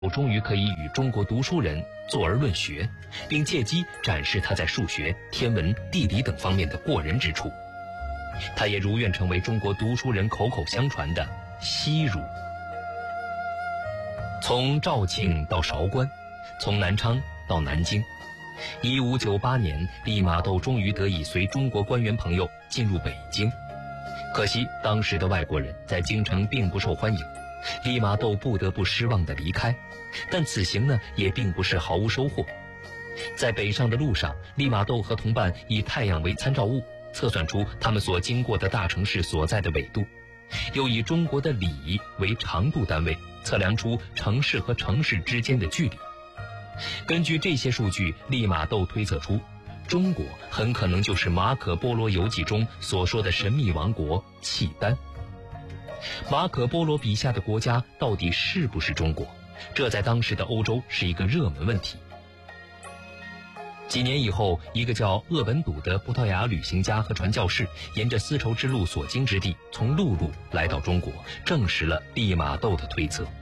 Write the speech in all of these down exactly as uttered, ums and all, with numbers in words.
终于可以与中国读书人坐而论学，并借机展示他在数学、天文、地理等方面的过人之处。他也如愿成为中国读书人口口相传的西儒。从肇庆到韶关，从南昌到南京，一五九八年，利玛窦终于得以随中国官员朋友进入北京。可惜当时的外国人在京城并不受欢迎，利玛窦不得不失望地离开。但此行呢，也并不是毫无收获。在北上的路上，利玛窦和同伴以太阳为参照物，测算出他们所经过的大城市所在的纬度，又以中国的里为长度单位，测量出城市和城市之间的距离。根据这些数据，利玛窦推测出，中国很可能就是马可波罗游记中所说的神秘王国契丹。马可波罗笔下的国家到底是不是中国？这在当时的欧洲是一个热门问题。几年以后，一个叫鄂本笃的葡萄牙旅行家和传教士，沿着丝绸之路所经之地，从陆路来到中国，证实了利玛窦的推测。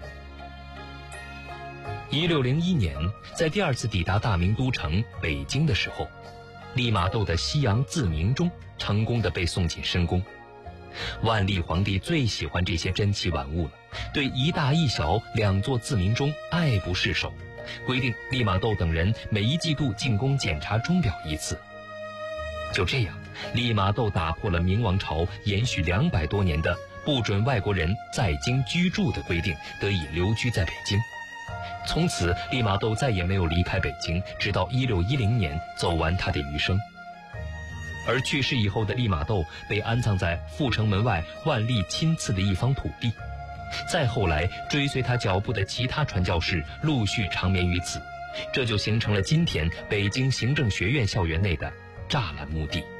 一六零一年，在第二次抵达大明都城北京的时候，利玛窦的西洋自鸣钟成功地被送进深宫。万历皇帝最喜欢这些珍奇玩物了，对一大一小两座自鸣钟爱不释手，规定利玛窦等人每一季度进宫检查钟表一次。就这样，利玛窦打破了明王朝延续两百多年的不准外国人在京居住的规定，得以留居在北京。从此，利玛窦再也没有离开北京，直到一六一零年走完他的余生。而去世以后的利玛窦被安葬在阜成门外万历亲赐的一方土地。再后来，追随他脚步的其他传教士陆续长眠于此，这就形成了今天北京行政学院校园内的栅栏墓地。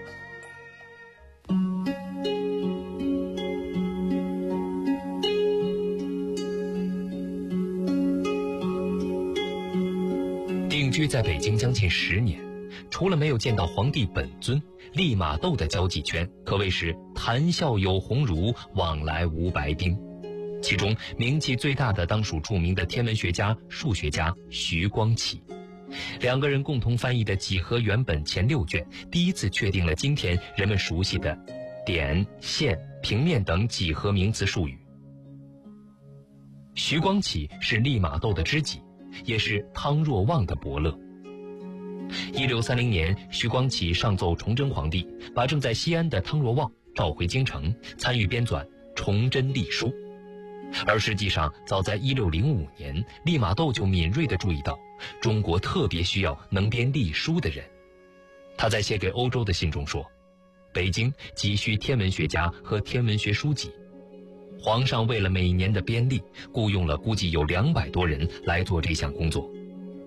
定居在北京将近十年，除了没有见到皇帝本尊，利玛窦的交际圈可谓是谈笑有鸿儒，往来无白丁。其中名气最大的当属著名的天文学家、数学家徐光启。两个人共同翻译的几何原本前六卷，第一次确定了今天人们熟悉的点、线、平面等几何名词术语。徐光启是利玛窦的知己，也是汤若望的伯乐。一六三零年，徐光启上奏崇祯皇帝，把正在西安的汤若望召回京城，参与编纂《崇祯历书》。而实际上，早在一六零五年，利玛窦就敏锐地注意到，中国特别需要能编历书的人。他在写给欧洲的信中说，北京急需天文学家和天文学书籍。皇上为了每年的编历，雇佣了估计有两百多人来做这项工作。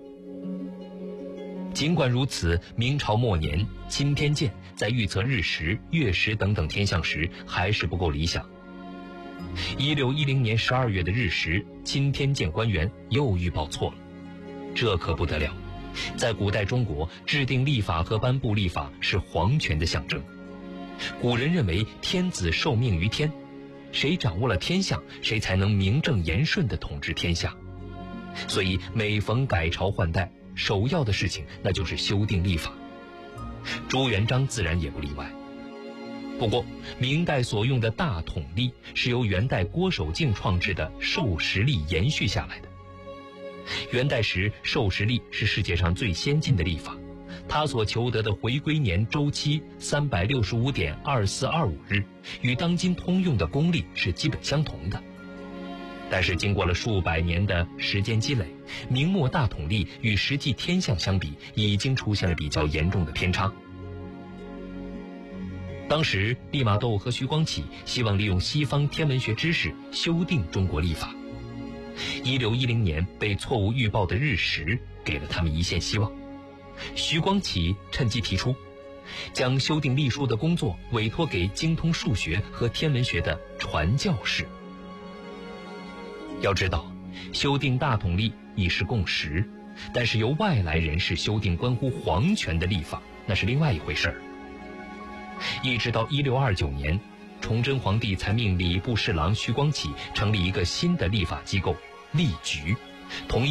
尽管如此，明朝末年，钦天监在预测日食、月食等等天象时还是不够理想。一六一零年十二月的日食，钦天监官员又预报错了，这可不得了。在古代中国，制定历法和颁布历法是皇权的象征。古人认为天子受命于天，谁掌握了天象，谁才能名正言顺地统治天下。所以每逢改朝换代，首要的事情那就是修订历法。朱元璋自然也不例外。不过，明代所用的大统历是由元代郭守敬创制的授时历延续下来的。元代时，授时历是世界上最先进的历法，它所求得的回归年周期三百六十五点二四二五日，与当今通用的公历是基本相同的。但是经过了数百年的时间积累，明末大统历与实际天象相比，已经出现了比较严重的偏差。当时，利玛窦和徐光启希望利用西方天文学知识修订中国历法。一六一零年被错误预报的日食给了他们一线希望。徐光启趁机提出，将修订历书的工作委托给精通数学和天文学的传教士。要知道，修订大统历已是共识，但是由外来人士修订关乎皇权的历法，那是另外一回事儿。一直到一六二九年，崇祯皇帝才命礼部侍郎徐光启成立一个新的历法机构——历局， 同一